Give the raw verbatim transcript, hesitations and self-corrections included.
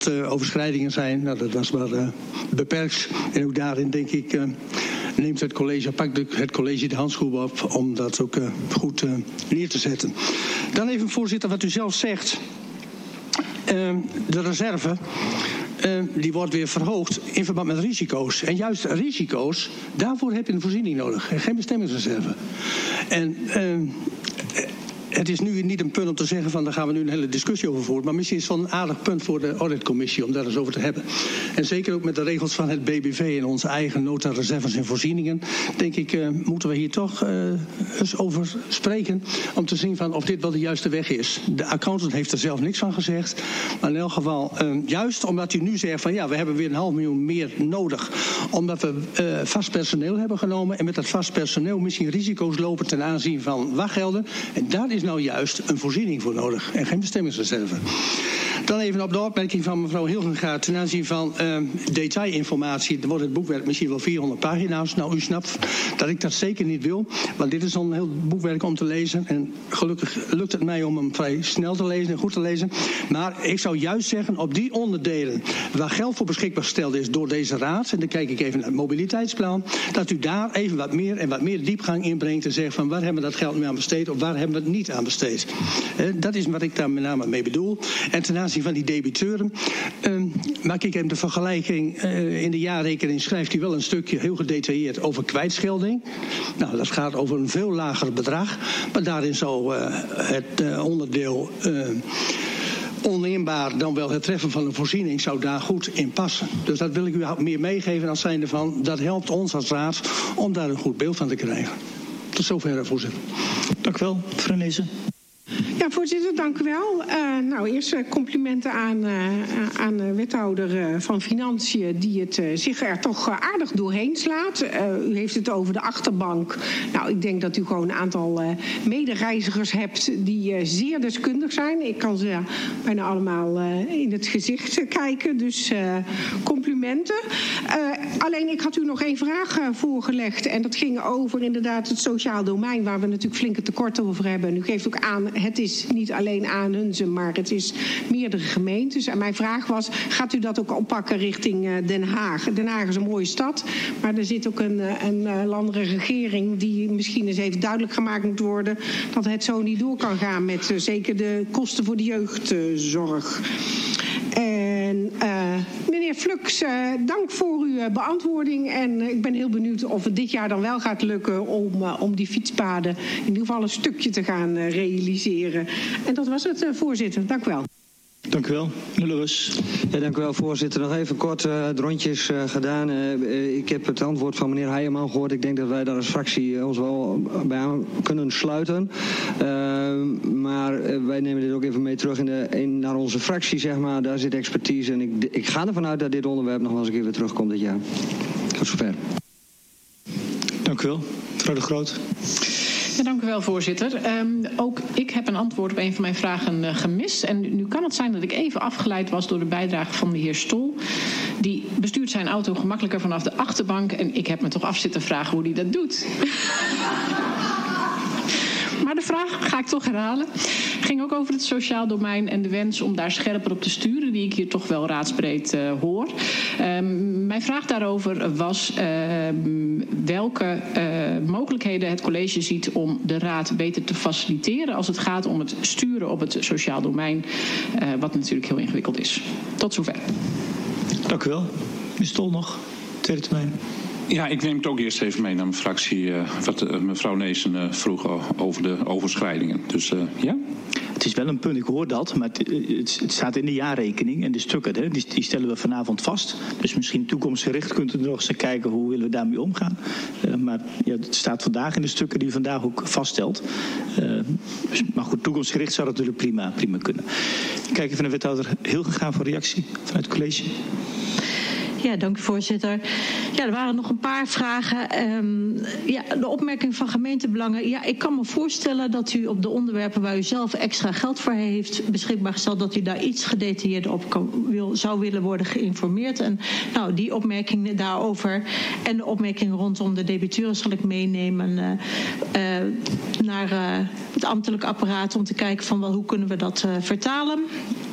Uh, overschrijdingen zijn. Nou, dat was maar uh, beperkt. En ook daarin denk ik uh, neemt het college, pakt het college de handschoen op om dat ook uh, goed uh, neer te zetten. Dan even, voorzitter, wat u zelf zegt. Uh, de reserve. Uh, die wordt weer verhoogd in verband met risico's. En juist risico's, daarvoor heb je een voorziening nodig. En geen bestemmingsreserve. En uh, het is nu niet een punt om te zeggen van daar gaan we nu een hele discussie over voeren. Maar misschien is het wel een aardig punt voor de auditcommissie om daar eens over te hebben. En zeker ook met de regels van het B B V en onze eigen nota, reserves en voorzieningen. Denk ik uh, moeten we hier toch uh, eens over spreken. Om te zien van of dit wel de juiste weg is. De accountant heeft er zelf niks van gezegd. Maar in elk geval, uh, juist omdat u nu zegt van ja, we hebben weer een half miljoen meer nodig. Omdat we uh, vast personeel hebben genomen. En met dat vast personeel misschien risico's lopen ten aanzien van wachtgelden. En daar is nou juist een voorziening voor nodig en geen bestemmingsreserve. Dan even op de opmerking van mevrouw Hilgenga ten aanzien van uh, detailinformatie. Er wordt het boekwerk misschien wel vierhonderd pagina's. Nou, u snapt dat ik dat zeker niet wil. Want dit is al een heel boekwerk om te lezen. En gelukkig lukt het mij om hem vrij snel te lezen en goed te lezen. Maar ik zou juist zeggen, op die onderdelen waar geld voor beschikbaar gesteld is door deze raad, en dan kijk ik even naar het mobiliteitsplan, dat u daar even wat meer en wat meer diepgang inbrengt en zegt van waar hebben we dat geld nu aan besteed of waar hebben we het niet aan besteed. Uh, dat is wat ik daar met name mee bedoel. En ten aanzien van die debiteuren uh, maak ik hem de vergelijking. Uh, in de jaarrekening schrijft hij wel een stukje heel gedetailleerd over kwijtschelding. Nou, dat gaat over een veel lager bedrag. Maar daarin zou uh, het uh, onderdeel Uh, oninbaar dan wel het treffen van een voorziening zou daar goed in passen. Dus dat wil ik u meer meegeven als zijnde van dat helpt ons als raad om daar een goed beeld van te krijgen. Tot zover, voorzitter. Dank u wel, mevrouw Lezen. Ja, voorzitter, dank u wel. Uh, nou, eerst uh, complimenten aan, uh, aan de wethouder uh, van Financiën die het uh, zich er toch uh, aardig doorheen slaat. Uh, u heeft het over de achterbank. Nou, ik denk dat u gewoon een aantal uh, medereizigers hebt die uh, zeer deskundig zijn. Ik kan ze uh, bijna allemaal uh, in het gezicht uh, kijken, dus uh, complimenten. Uh, alleen, ik had u nog één vraag uh, voorgelegd en dat ging over inderdaad het sociaal domein waar we natuurlijk flinke tekorten over hebben. En u geeft ook aan, het is niet alleen Aanhunzen, maar het is meerdere gemeentes. En mijn vraag was, gaat u dat ook oppakken richting Den Haag? Den Haag is een mooie stad, maar er zit ook een, een landelijke regering die misschien eens even duidelijk gemaakt moet worden dat het zo niet door kan gaan met uh, zeker de kosten voor de jeugdzorg. En uh, meneer Flux, uh, dank voor uw uh, beantwoording. En uh, ik ben heel benieuwd of het dit jaar dan wel gaat lukken om, uh, om die fietspaden in ieder geval een stukje te gaan uh, realiseren. En dat was het, uh, voorzitter. Dank u wel. Dank u wel. Meneer Lewis. Ja, dank u wel, voorzitter. Nog even kort uh, de rondjes uh, gedaan. Uh, uh, ik heb het antwoord van meneer Heijerman gehoord. Ik denk dat wij daar als fractie uh, ons wel bij aan kunnen sluiten. Uh, maar uh, wij nemen dit ook even mee terug in de, in, naar onze fractie, zeg maar. Daar zit expertise. En ik, ik ga ervan uit dat dit onderwerp nog wel eens een keer weer terugkomt dit jaar. Tot zover. Dank u wel. Mevrouw de Groot. Ja, dank u wel, voorzitter. Um, ook ik heb een antwoord op een van mijn vragen uh, gemist. En nu, nu kan het zijn dat ik even afgeleid was door de bijdrage van de heer Stol. Die bestuurt zijn auto gemakkelijker vanaf de achterbank. En ik heb me toch af zitten vragen hoe hij dat doet. Maar de vraag ga ik toch herhalen. Ging ook over het sociaal domein en de wens om daar scherper op te sturen, die ik hier toch wel raadsbreed uh, hoor. Um, mijn vraag daarover was uh, welke uh, mogelijkheden het college ziet om de raad beter te faciliteren als het gaat om het sturen op het sociaal domein, uh, wat natuurlijk heel ingewikkeld is. Tot zover. Dank u wel. Meneer Stol nog, tweede termijn. Ja, ik neem het ook eerst even mee naar mijn fractie, uh, wat uh, mevrouw Neesen uh, vroeg over de overschrijdingen. Dus uh, ja. Het is wel een punt, ik hoor dat, maar het, het, het staat in de jaarrekening en de stukken, hè, die, die stellen we vanavond vast. Dus misschien toekomstgericht kunt u nog eens kijken hoe willen we daarmee omgaan. Uh, maar ja, het staat vandaag in de stukken die u vandaag ook vaststelt. Uh, maar goed, toekomstgericht zou dat natuurlijk prima, prima kunnen. Ik kijk even naar wethouder Hilgenga voor reactie vanuit het college. Ja, dank u, voorzitter. Ja, er waren nog een paar vragen. Um, ja, de opmerking van gemeentebelangen. Ja, ik kan me voorstellen dat u op de onderwerpen waar u zelf extra geld voor heeft beschikbaar gesteld, dat u daar iets gedetailleerder op kan, wil, zou willen worden geïnformeerd. En nou, die opmerking daarover en de opmerking rondom de debiteuren zal ik meenemen uh, uh, naar uh, het ambtelijk apparaat om te kijken van wel, hoe kunnen we dat uh, vertalen.